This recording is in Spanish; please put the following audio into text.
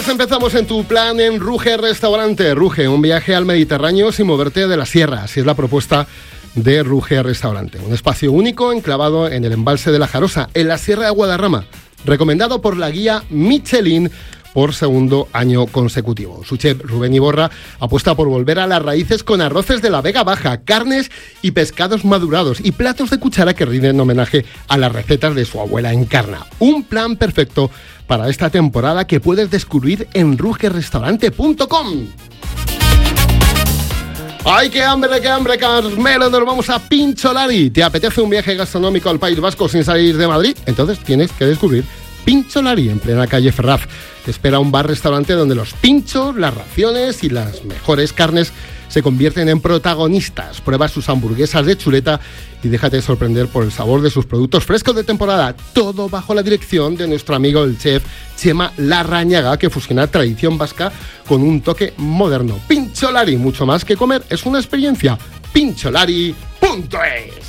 Empezamos en tu plan en Ruge Restaurante. Ruge, un viaje al Mediterráneo sin moverte de la sierra. Así es la propuesta de Ruge Restaurante. Un espacio único enclavado en el embalse de La Jarosa, en la Sierra de Guadarrama. Recomendado por la guía Michelin por segundo año consecutivo. Su chef Rubén Iborra apuesta por volver a las raíces con arroces de la Vega Baja, carnes y pescados madurados y platos de cuchara que rinden homenaje a las recetas de su abuela Encarna. Un plan perfecto para esta temporada que puedes descubrir en rugerrestaurante.com. ¡Ay, qué hambre, Carmelo! Nos vamos a Pincholari. ¿Te apetece un viaje gastronómico al País Vasco sin salir de Madrid? Entonces tienes que descubrir Pincholari, en plena calle Ferraz. Te espera un bar-restaurante donde los pinchos, las raciones y las mejores carnes se convierten en protagonistas. Prueba sus hamburguesas de chuleta y déjate sorprender por el sabor de sus productos frescos de temporada. Todo bajo la dirección de nuestro amigo el chef Chema Larrañaga, que fusiona tradición vasca con un toque moderno. Pincholari, mucho más que comer, es una experiencia. Pincholari.es